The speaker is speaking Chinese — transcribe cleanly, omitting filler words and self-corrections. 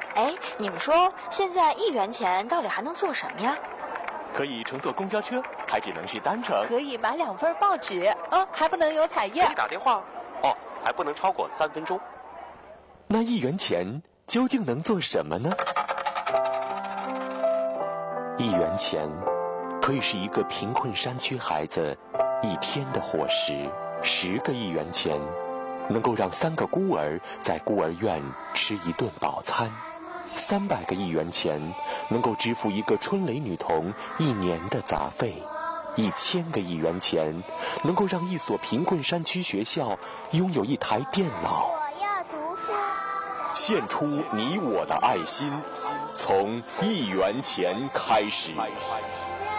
哎，你们说现在1元钱到底还能做什么呀？ 可以乘坐公交车，还只能是单程。 可以买2份报纸，还不能有彩页。 可以打电话，还不能超过3分钟。 那1元钱究竟能做什么呢？1元钱可以是一个贫困山区孩子1天的伙食，10个1元钱能够让3个孤儿在孤儿院吃1顿饱餐，300个1元钱能够支付一个春蕾女童1年的杂费，1000个1元钱能够让一所贫困山区学校拥有1台电脑。 我要读书。 献出你我的爱心，从1元钱开始。